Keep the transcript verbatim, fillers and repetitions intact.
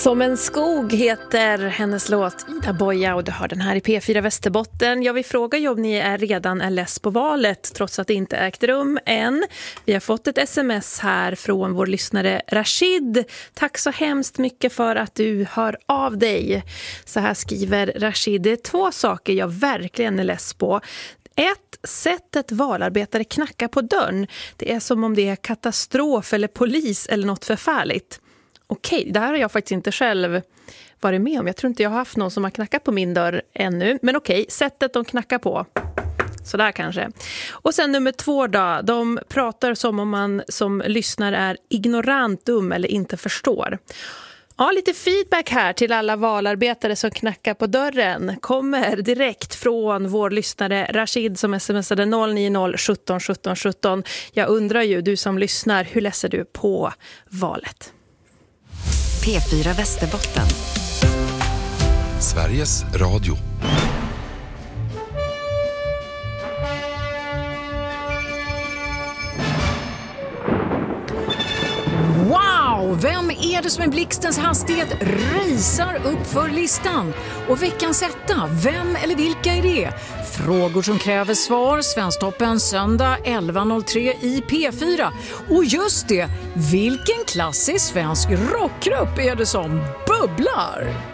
Som en skog heter hennes låt Ida Boja och du hör den här i P fyra Västerbotten. Jag vill fråga om ni är redan är less på valet trots att det inte ägt rum än. Vi har fått ett sms här från vår lyssnare Rashid. Tack så hemskt mycket för att du hör av dig. Så här skriver Rashid. Det är två saker jag verkligen är less på. Ett, sättet valarbetare knackar på dörren. Det är som om det är katastrof eller polis eller något förfärligt. Okej, det här har jag faktiskt inte själv varit med om. Jag tror inte jag har haft någon som har knackat på min dörr ännu. Men okej, sättet de knackar på. Så där kanske. Och sen nummer två då. De pratar som om man som lyssnar är ignorant, dum eller inte förstår. Ja, lite feedback här till alla valarbetare som knackar på dörren. Kommer direkt från vår lyssnare Rashid som smsade noll nio noll sjutton sjutton sjutton. Jag undrar ju, du som lyssnar, hur läser du på valet? P fyra Västerbotten. Sveriges Radio. Wow! Vem är det som i blixtens hastighet racear upp för listan? Och veckans etta, vem eller vilka är det? Frågor som kräver svar, Svensktoppen söndag elva noll tre i P fyra. Och just det, vilken klassisk svensk rockgrupp är det som bubblar?